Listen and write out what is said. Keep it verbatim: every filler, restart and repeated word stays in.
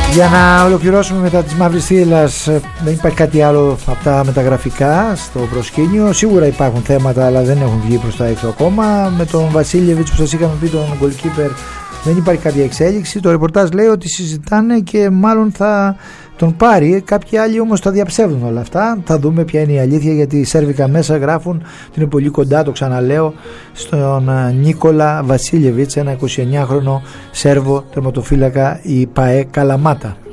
Για να ολοκληρώσουμε μετά της Μαύρης Θύελλας, δεν υπάρχει κάτι άλλο από τα μεταγραφικά στο προσκήνιο. Σίγουρα υπάρχουν θέματα, αλλά δεν έχουν βγει προς τα έξω ακόμα. Με τον Βασίλεβιτς που σας είχαμε πει, τον goalkeeper, δεν υπάρχει κάποια εξέλιξη. Το ρεπορτάζ λέει ότι συζητάνε και μάλλον θα τον πάρει. Κάποιοι άλλοι όμως τα διαψεύδουν όλα αυτά. Θα δούμε ποια είναι η αλήθεια, γιατί οι σέρβικα μέσα γράφουν ότι είναι πολύ κοντά, το ξαναλέω, στον Νίκολα Βασίλεβιτς, ένα εικοσιεννιάχρονο Σέρβο τερματοφύλακα η ΠΑΕ Καλαμάτα.